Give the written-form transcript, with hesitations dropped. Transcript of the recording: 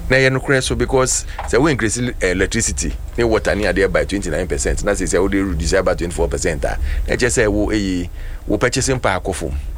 na ye no kure so because say we increase electricity ne water near there by 29%, na say we reduce by 24%. Na just say wo purchasing power kofom